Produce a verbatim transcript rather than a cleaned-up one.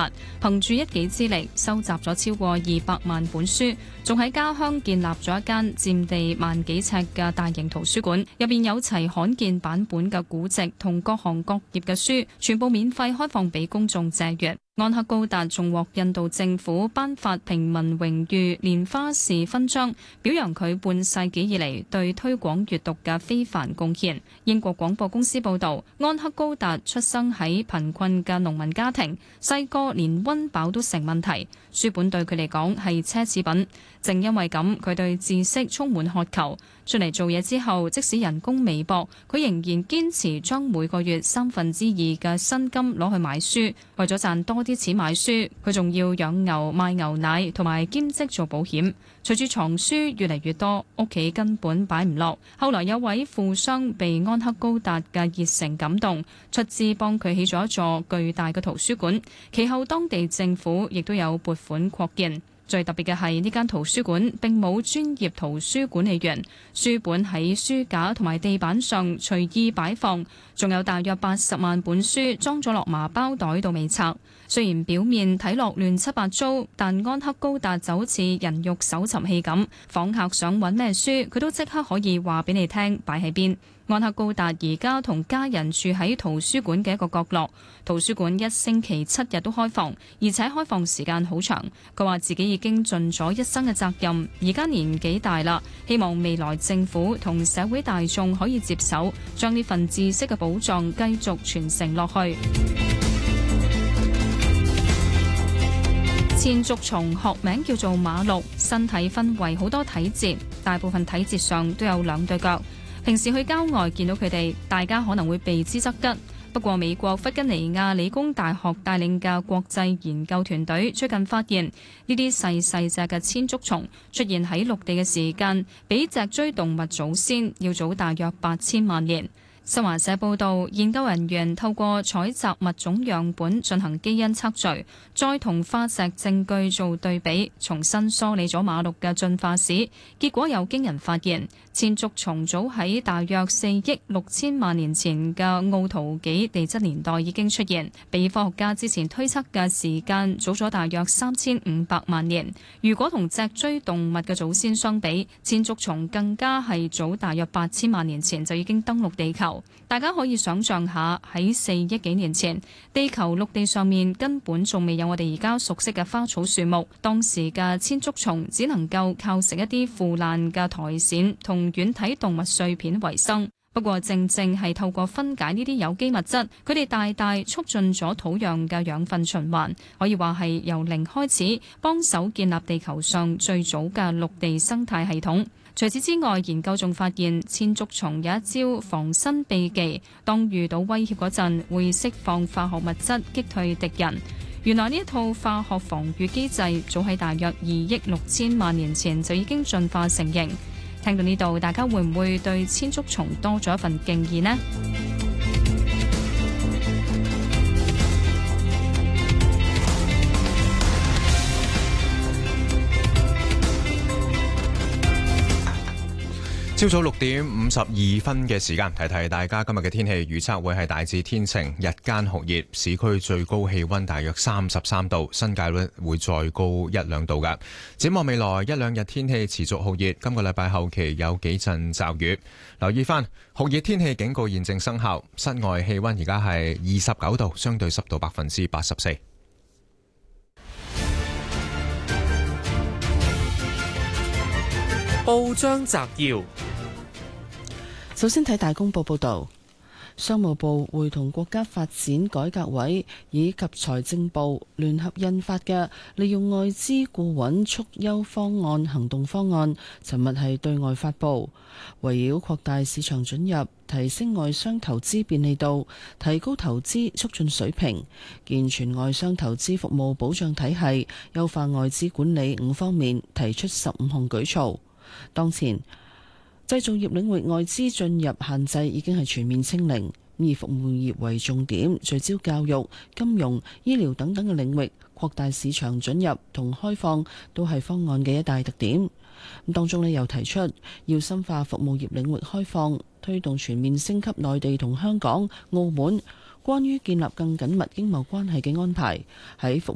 達憑住一己之力收集咗超過二百萬本書，仲喺家鄉建立咗一間佔地萬幾尺嘅大型圖書館，入邊有齊罕見版本嘅古籍同各行各業嘅書，全部免費開放俾公眾借閱。安克高達仲獲印度政府頒發平民榮譽蓮花士勳章，表揚佢半世紀以嚟對推廣閱讀嘅非凡貢獻。英國廣播公司報導，安克高達出生喺貧困嘅農民家庭，細個連溫飽都成問題，書本對佢嚟講係奢侈品。正因為咁，佢對知識充滿渴求。出嚟做嘢之後，即使人工微薄，佢仍然堅持將每個月三分之二嘅薪金攞去買書。為咗賺多啲錢買書，佢仲要養牛賣牛奶，同埋兼職做保險。隨住藏書越嚟越多，屋企根本擺唔落。後來有位富商被安克高達嘅熱誠感動，出資幫佢起咗一座巨大嘅圖書館。其後當地政府亦都有撥款擴建。最特別嘅係呢間圖書館並冇專業圖書管理員，書本喺書架同埋地板上隨意擺放，仲有大約八十萬本書裝咗落麻包袋度未拆。雖然表面睇落亂七八糟，但安克高達就好似人肉搜尋器咁，訪客想揾咩書，佢都即刻可以話俾你聽擺喺邊。安克高達而家同家人住喺圖書館嘅一個角落，圖書館一星期七日都開放，而且開放時間好長。佢話自己已經盡咗一生嘅責任，而家年紀大啦，希望未來政府同社會大眾可以接手，將呢份知識嘅寶藏繼續傳承落去。箭竹蟲學名叫做馬鹿，身體分為好多體節，大部分體節上都有兩對腳。平時去郊外見到佢哋，大家可能會避之則吉。不過美國弗吉尼亞理工大學帶領嘅國際研究團隊最近發現，呢啲細細隻嘅千足蟲出現喺陸地嘅時間，比脊椎動物祖先要早大約八千萬年。新華社報道，研究人員透過採集物種樣本進行基因測序，再同化石證據做對比，重新梳理咗馬鹿嘅進化史。結果有驚人發現，千足蟲早喺大約四億六千萬年前嘅奧陶紀地質年代已經出現，比科學家之前推測嘅時間早咗大約三千五百萬年。如果同脊椎動物嘅祖先相比，千足蟲更加係早大約八千萬年前就已經登陸地球。大家可以想象下，喺四億幾年前，地球陸地上面根本仲未有我哋而家熟悉嘅花草樹木。當時嘅千足蟲只能夠靠食一啲腐爛嘅苔蘚同軟體動物碎片為生。不過正正係透過分解呢啲有機物質，佢哋大大促進咗土壤嘅養分循環，可以話係由零開始幫手建立地球上最早嘅陸地生態系統。除此之外，研究仲發現千足蟲有一招防身秘技，當遇到威脅嗰陣，會釋放化學物質擊退敵人。原來呢一套化學防禦機制，早喺大約二億六千萬年前就已經進化成型。聽到呢度，大家會唔會對千足蟲多咗一份敬意呢？ 朝早六點五十二分嘅時間，提提大家今日嘅天氣預測會係大致天晴，日間酷熱，市區最高氣溫大約三十三度，新界咧會再高一兩度㗎。展望未來一兩日天氣持續酷熱，今個禮拜後期有幾陣驟雨。留意翻酷熱天氣警告現正生效，室外氣溫而家係二十九度，相對濕度百分之八十四。 報章摘要。 首先睇大公報報導，商務部會同國家發展改革委以及財政部聯合印發嘅利用外資固穩促優方案行動方案，尋日係對外發布，圍繞擴大市場准入、提升外商投資便利度、提高投資促進水平、健全外商投資服務保障體系、優化外資管理五方面提出十五項舉措。當前製造業領域外資進入限制已經係全面清零，以服務業為重點，聚焦教育、金融、醫療等等嘅領域，擴大市場准入同開放都係方案嘅一大特點。咁當中呢又提出要深化服務業領域開放，推動全面升級內地同香港、澳門關於建立更緊密經貿關係嘅安排，喺服